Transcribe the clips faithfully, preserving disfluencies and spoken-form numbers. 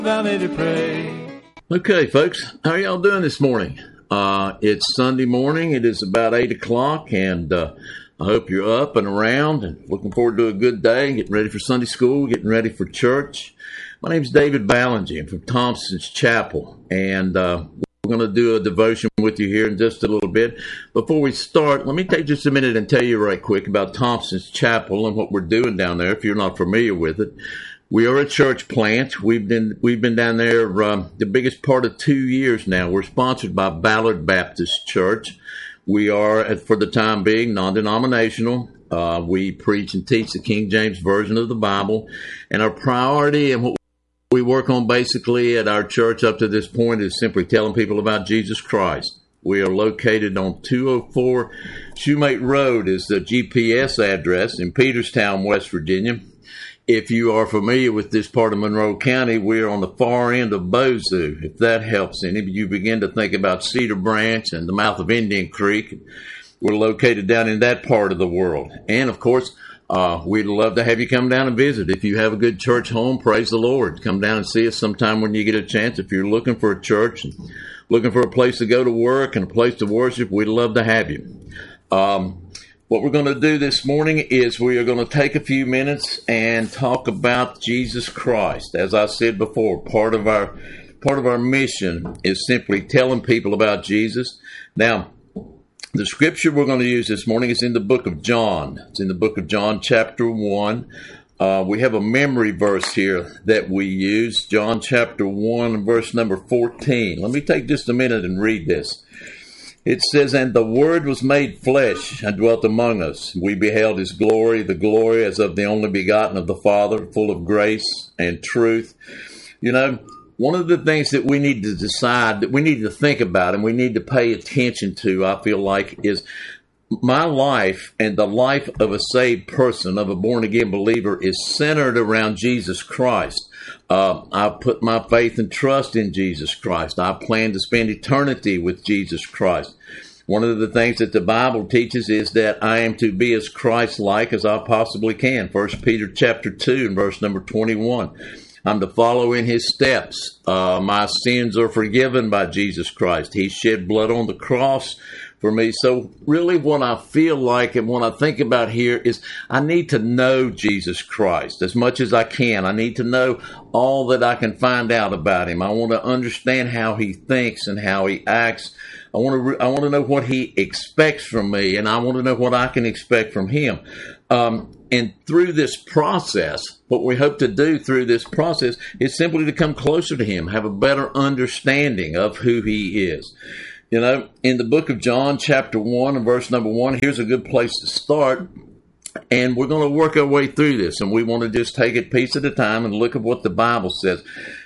Thou me to pray. Okay, folks, how are y'all doing this morning? Uh, it's Sunday morning. It is about eight o'clock, and uh, I hope you're up and around and looking forward to a good day, getting ready for Sunday school, getting ready for church. My name is David Ballinger. I'm from Thompson's Chapel, and uh, we're going to do a devotion with you here in just a little bit. Before we start, let me take just a minute and tell you right quick about Thompson's Chapel and what we're doing down there, if you're not familiar with it. We are a church plant. We've been we've been down there uh, the biggest part of two years now. We're sponsored by Ballard Baptist Church. We are, for the time being, non-denominational. Uh, we preach and teach the King James Version of the Bible. And our priority and what we work on basically at our church up to this point is simply telling people about Jesus Christ. We are located on two oh four Shoemate Road is the G P S address in Peterstown, West Virginia. If you are familiar with this part of Monroe County, we're on the far end of Bossieux. If that helps any, you begin to think about Cedar Branch and the mouth of Indian Creek. We're located down in that part of the world. And, of course, uh, we'd love to have you come down and visit. If you have a good church home, praise the Lord. Come down and see us sometime when you get a chance. If you're looking for a church and looking for a place to go to work and a place to worship, we'd love to have you. Um, What we're going to do this morning is we are going to take a few minutes and talk about Jesus Christ. As I said before, part of our part of our mission is simply telling people about Jesus. Now, the scripture we're going to use this morning is in the book of John. It's in the book of John, chapter one. Uh, we have a memory verse here that we use, John chapter one, verse number fourteen. Let me take just a minute and read this. It says, "And the Word was made flesh and dwelt among us. We beheld His glory, the glory as of the only begotten of the Father, full of grace and truth." You know, one of the things that we need to decide, that we need to think about and we need to pay attention to, I feel like, is my life and the life of a saved person, of a born-again believer, is centered around Jesus Christ. Uh, I put my faith and trust in Jesus Christ. I plan to spend eternity with Jesus Christ. One of the things that the Bible teaches is that I am to be as Christ-like as I possibly can. First Peter chapter two and verse number twenty-one. I'm to follow in His steps. Uh, my sins are forgiven by Jesus Christ. He shed blood on the cross for me. So really what I feel like and what I think about here is I need to know Jesus Christ as much as I can. I need to know all that I can find out about Him. I want to understand how He thinks and how He acts. I want to re- I want to know what He expects from me, and I want to know what I can expect from Him. Um, and through this process, what we hope to do through this process is simply to come closer to Him, have a better understanding of who He is. You know, in the book of John, chapter one and verse number one, here's a good place to start. And we're going to work our way through this. And we want to just take it piece at a time and look at what the Bible says.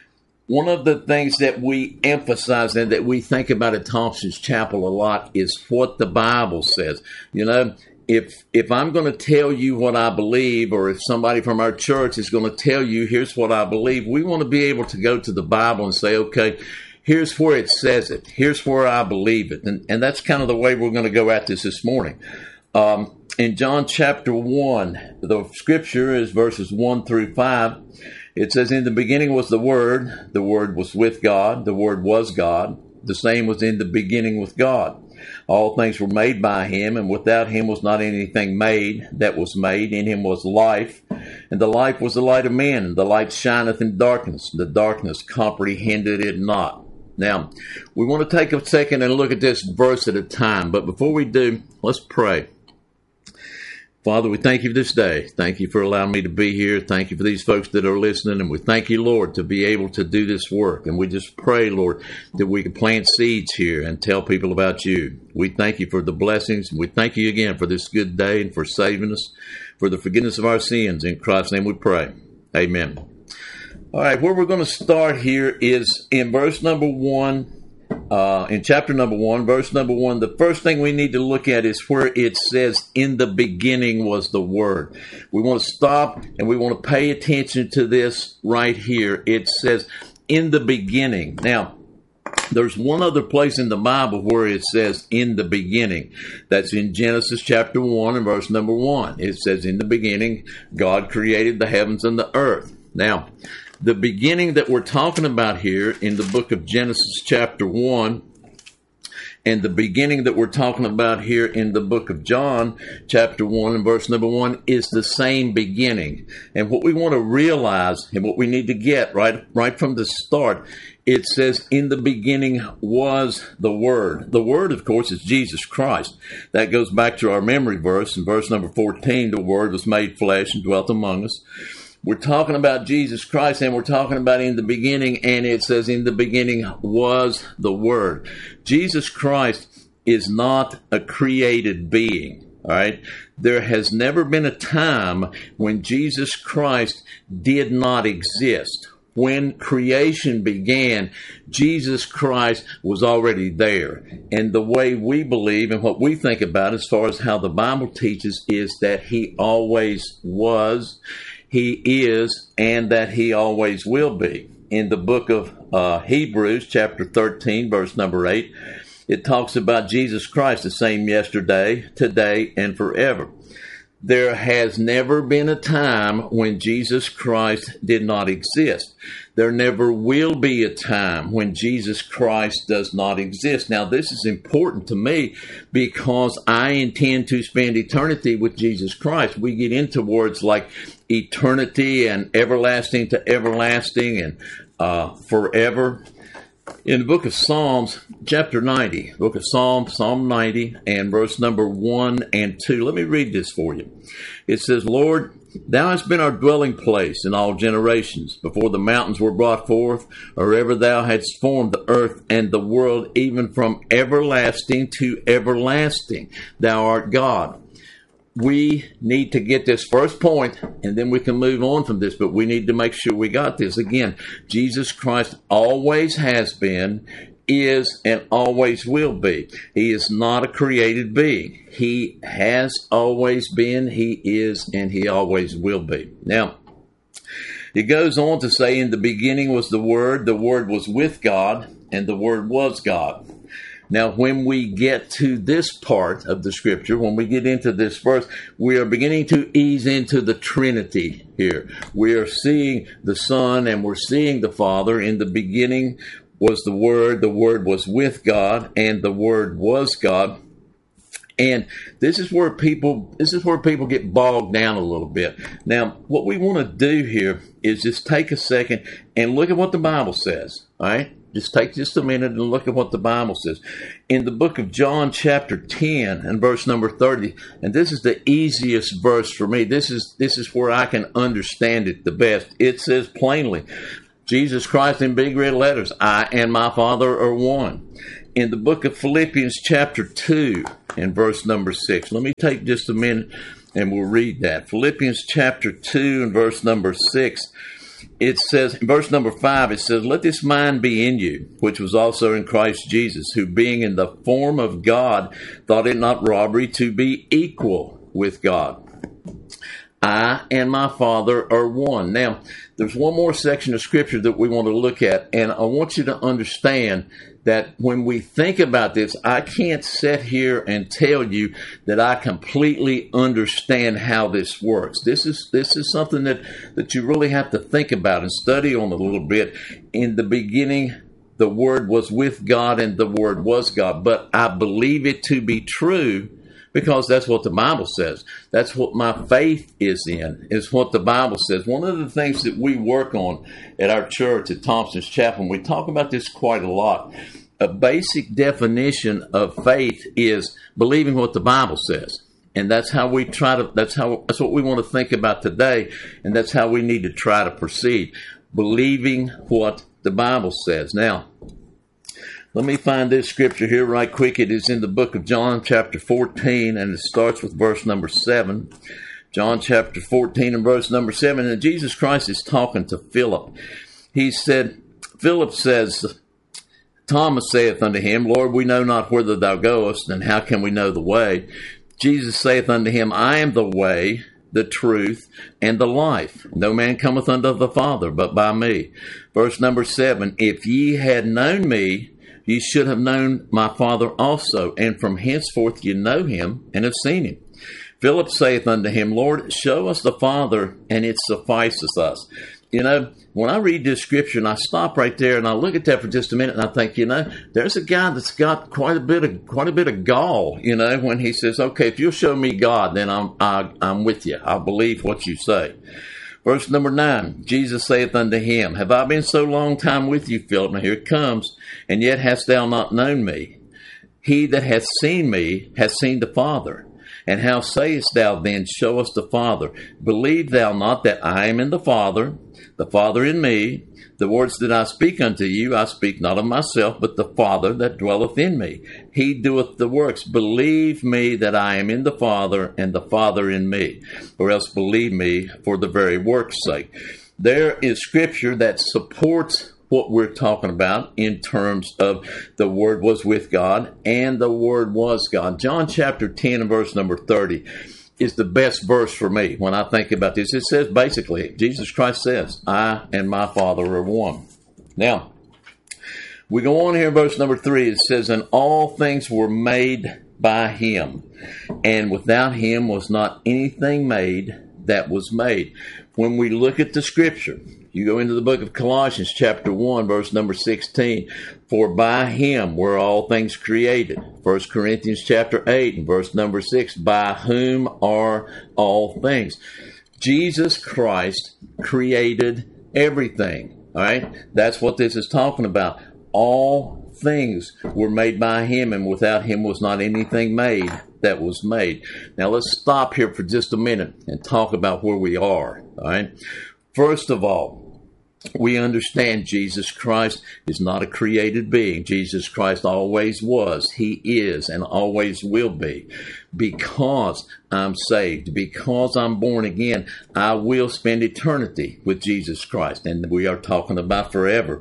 One of the things that we emphasize and that we think about at Thompson's Chapel a lot is what the Bible says. You know, if if I'm going to tell you what I believe, or if somebody from our church is going to tell you, here's what I believe, we want to be able to go to the Bible and say, okay, here's where it says it. Here's where I believe it. And, and that's kind of the way we're going to go at this this morning. Um, in John chapter one, the scripture is verses one through five. It says, "In the beginning was the Word. The Word was with God. The Word was God. The same was in the beginning with God. All things were made by Him, and without Him was not anything made that was made. In Him was life, and the life was the light of men. And the light shineth in darkness, and the darkness comprehended it not." Now, we want to take a second and look at this verse at a time. But before we do, let's pray. Father, we thank you for this day. Thank you for allowing me to be here. Thank you for these folks that are listening. And we thank you, Lord, to be able to do this work. And we just pray, Lord, that we can plant seeds here and tell people about you. We thank you for the blessings. We thank you again for this good day and for saving us, for the forgiveness of our sins. In Christ's name we pray. Amen. All right, where we're going to start here is in verse number one. Uh, in chapter number one, verse number one, the first thing we need to look at is where it says, "In the beginning was the Word." We want to stop and we want to pay attention to this right here. It says, "In the beginning." Now, there's one other place in the Bible where it says, "In the beginning." That's in Genesis chapter one and verse number one. It says, "In the beginning, God created the heavens and the earth." Now, The beginning that we're talking about here in the book of Genesis chapter one, and the beginning that we're talking about here in the book of John, chapter one and verse number one, is the same beginning. And what we want to realize and what we need to get right, right from the start, it says, in the beginning was the Word. The Word, of course, is Jesus Christ. That goes back to our memory verse. In verse number fourteen, the Word was made flesh and dwelt among us. We're talking about Jesus Christ, and we're talking about in the beginning, and it says in the beginning was the Word. Jesus Christ is not a created being, all right? There has never been a time when Jesus Christ did not exist. When creation began, Jesus Christ was already there. And the way we believe and what we think about as far as how the Bible teaches is that he always was, he is, and that he always will be. In the book of uh, Hebrews, chapter thirteen, verse number eight, it talks about Jesus Christ, the same yesterday, today, and forever. There has never been a time when Jesus Christ did not exist. There never will be a time when Jesus Christ does not exist. Now, this is important to me because I intend to spend eternity with Jesus Christ. We get into words like eternity and everlasting to everlasting and uh, forever. In the book of Psalms, chapter ninety, book of Psalms, Psalm ninety, and verse number one and two. Let me read this for you. It says, Lord, thou hast been our dwelling place in all generations, before the mountains were brought forth, or ever thou hadst formed the earth and the world, even from everlasting to everlasting. Thou art God. We need to get this first point, and then we can move on from this, but we need to make sure we got this. Again, Jesus Christ always has been, is, and always will be. He is not a created being. He has always been, he is, and he always will be. Now, it goes on to say, in the beginning was the Word, the Word was with God, and the Word was God. Now, when we get to this part of the scripture, when we get into this verse, we are beginning to ease into the Trinity here. We are seeing the Son and we're seeing the Father. In the beginning was the Word, the Word was with God, and the Word was God. And this is where people, this is where people get bogged down a little bit. Now, what we want to do here is just take a second and look at what the Bible says, all right? Just take just a minute and look at what the Bible says. In the book of John, chapter ten, and verse number thirty, and this is the easiest verse for me. This is this is where I can understand it the best. It says plainly, Jesus Christ in big red letters, I and my Father are one. In the book of Philippians, chapter two, and verse number six. Let me take just a minute and we'll read that. Philippians, chapter two, and verse number six. It says, in verse number five, it says, let this mind be in you, which was also in Christ Jesus, who being in the form of God, thought it not robbery to be equal with God. I and my Father are one. Now, there's one more section of Scripture that we want to look at, and I want you to understand that when we think about this, I can't sit here and tell you that I completely understand how this works. This is this is something that, that you really have to think about and study on a little bit. In the beginning, the Word was with God and the Word was God. But I believe it to be true because that's what the Bible says. That's what my faith is in, is what the Bible says. One of the things that we work on at our church at Thompson's Chapel, we talk about this quite a lot. A basic definition of faith is believing what the Bible says. And that's how we try to, that's how, that's what we want to think about today. And that's how we need to try to proceed. Believing what the Bible says. Now, let me find this scripture here right quick. It is in the book of John chapter fourteen, and it starts with verse number seven. John chapter fourteen and verse number seven. And Jesus Christ is talking to Philip. He said, Philip says, Thomas saith unto him, Lord, we know not whither thou goest, and how can we know the way? Jesus saith unto him, I am the way, the truth, and the life. No man cometh unto the Father but by me. Verse number seven, if ye had known me, ye should have known my Father also, and from henceforth ye know him, and have seen him. Philip saith unto him, Lord, show us the Father, and it sufficeth us. You know, when I read this scripture and I stop right there and I look at that for just a minute and I think, you know, there's a guy that's got quite a bit of quite a bit of gall, you know, when he says, okay, if you'll show me God, then I'm I, I'm with you. I believe what you say. Verse number nine, Jesus saith unto him, have I been so long time with you, Philip? Now here it comes. And yet hast thou not known me? He that hath seen me hath seen the Father. And how sayest thou then, show us the Father? Believe thou not that I am in the Father, the Father in me? The words that I speak unto you, I speak not of myself, but the Father that dwelleth in me. He doeth the works. Believe me that I am in the Father, and the Father in me. Or else believe me for the very work's sake. There is scripture that supports what we're talking about in terms of the Word was with God and the Word was God. John chapter ten and verse number thirty is the best verse for me when I think about this. It says basically, Jesus Christ says, I and my Father are one. Now, we go on here in verse number three. It says, and all things were made by him, and without him was not anything made that was made. When we look at the scripture, you go into the book of Colossians chapter one, verse number sixteen. For by him were all things created. First Corinthians chapter eight and verse number six. By whom are all things. Jesus Christ created everything. All right? That's what this is talking about. All things were made by him, and without him was not anything made that was made. Now let's stop here for just a minute and talk about where we are. All right? First of all, we understand Jesus Christ is not a created being. Jesus Christ always was, he is, and always will be. Because I'm saved, because I'm born again, I will spend eternity with Jesus Christ. And we are talking about forever.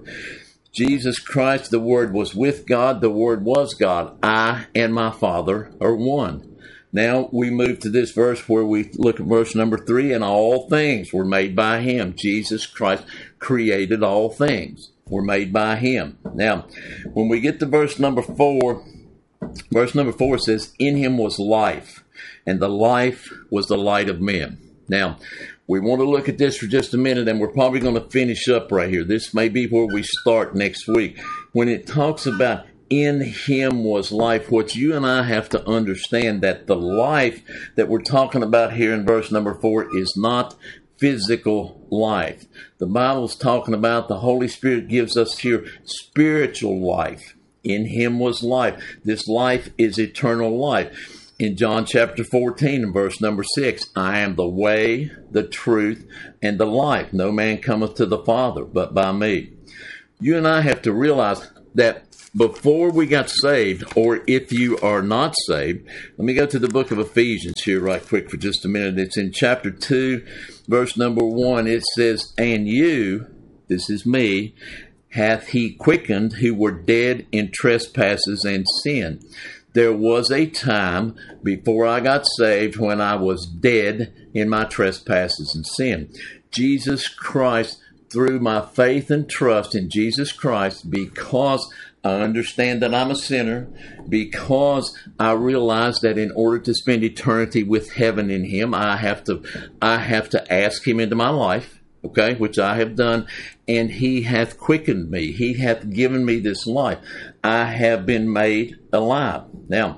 Jesus Christ, the Word was with God, the Word was God. I and my Father are one. Now we move to this verse where we look at verse number three, and all things were made by him. Jesus Christ created all things, were made by him. Now, when we get to verse number four, verse number four says, in him was life, and the life was the light of men. Now, we want to look at this for just a minute, and we're probably going to finish up right here. This may be where we start next week. When it talks about in him was life, what you and I have to understand that the life that we're talking about here in verse number four is not physical life. The Bible's talking about the Holy Spirit gives us here spiritual life. In him was life. This life is eternal life. In John chapter fourteen and verse number six, I am the way, the truth, and the life. No man cometh to the Father but by me. You and I have to realize that before we got saved, or if you are not saved, let me go to the book of Ephesians here right quick for just a minute. It's in chapter two, verse number one. It says, and you, this is me, hath he quickened who were dead in trespasses and sin. There was a time before I got saved when I was dead in my trespasses and sin. Jesus Christ, through my faith and trust in Jesus Christ, because I understand that I'm a sinner, because I realize that in order to spend eternity with heaven in him, I have to, I have to ask him into my life, okay, which I have done, and he hath quickened me. He hath given me this life. I have been made alive. Now,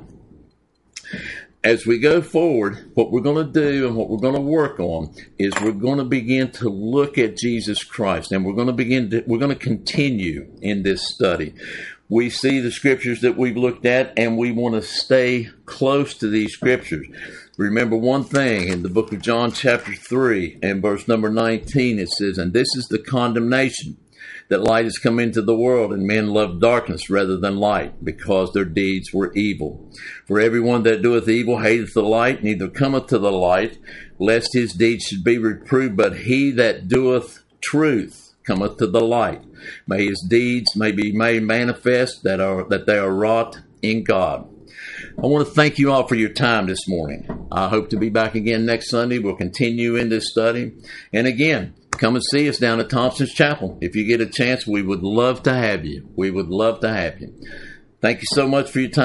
as we go forward, what we're going to do and what we're going to work on is we're going to begin to look at Jesus Christ, and we're going to begin to, we're going to continue in this study. We see the scriptures that we've looked at, and we want to stay close to these scriptures. Remember one thing in the book of John chapter three and verse number nineteen, it says, and this is the condemnation, that light has come into the world, and men love darkness rather than light, because their deeds were evil. For everyone that doeth evil hateth the light, neither cometh to the light, lest his deeds should be reproved. But he that doeth truth cometh to the light. May his deeds may be made manifest, that are that they are wrought in God. I want to thank you all for your time this morning. I hope to be back again next Sunday. We'll continue in this study. And again, come and see us down at Thompson's Chapel. If you get a chance, we would love to have you. We would love to have you. Thank you so much for your time.